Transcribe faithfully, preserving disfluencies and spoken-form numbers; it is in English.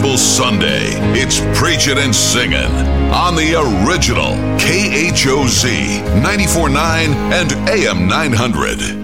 Gospel Sunday. It's Preachin' and Singin' on the original K H O Z ninety-four point nine and A M nine hundred.